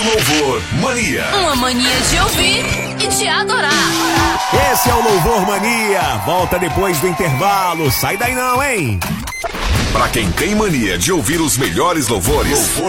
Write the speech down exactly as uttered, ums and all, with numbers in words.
Louvor Mania. Uma mania de ouvir e de adorar. Esse é o Louvor Mania. Volta depois do intervalo. Sai daí não, hein? Pra quem tem mania de ouvir os melhores louvores,